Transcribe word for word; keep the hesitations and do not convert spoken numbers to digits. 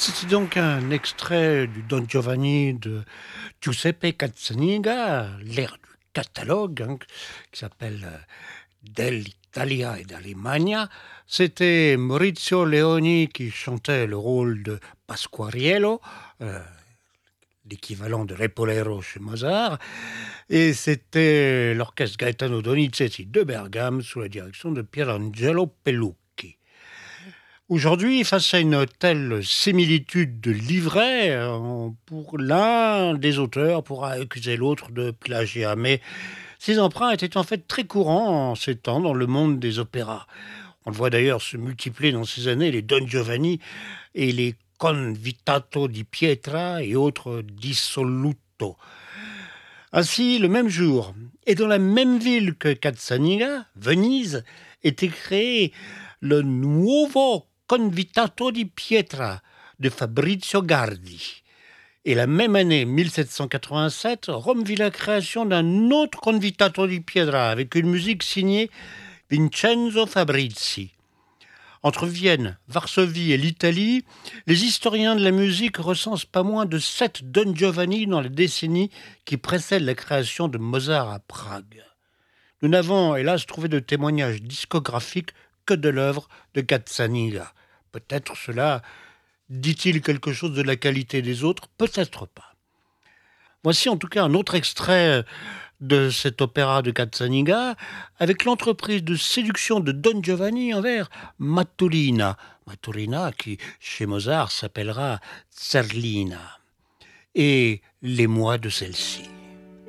C'était donc un extrait du Don Giovanni de Giuseppe Cazzaniga, l'air du catalogue, hein, qui s'appelle euh, Dell'Italia et d'Allemagne. C'était Maurizio Leoni qui chantait le rôle de Pasquariello, euh, l'équivalent de Repolero chez Mozart, et c'était l'orchestre Gaetano Donizetti de Bergame sous la direction de Pierangelo Pellucchi. Aujourd'hui, face à une telle similitude de livret, euh, pour l'un des auteurs pourra accuser l'autre de plagiat. Mais ces emprunts étaient en fait très courants en ces temps dans le monde des opéras. On le voit d'ailleurs se multiplier dans ces années les Don Giovanni et les Convitato di Pietra et autres Dissoluto. Ainsi, le même jour, et dans la même ville que Cazzaniga, Venise, était créé le Nuovo Convitato di Pietra de Fabrizio Gardi. Et la même année, mille sept cent quatre-vingt-sept, Rome vit la création d'un autre Convitato di Pietra avec une musique signée Vincenzo Fabrizi. Entre Vienne, Varsovie et l'Italie, les historiens de la musique recensent pas moins de sept Don Giovanni dans la décennie qui précède la création de Mozart à Prague. Nous n'avons hélas trouvé de témoignages discographiques que de l'œuvre de Cazzaniga. Peut-être cela dit-il quelque chose de la qualité des autres, peut-être pas. Voici en tout cas un autre extrait de cet opéra de Cazzaniga avec l'entreprise de séduction de Don Giovanni envers Maturina. Maturina qui, chez Mozart, s'appellera Zerlina. Et l'émoi de celle-ci.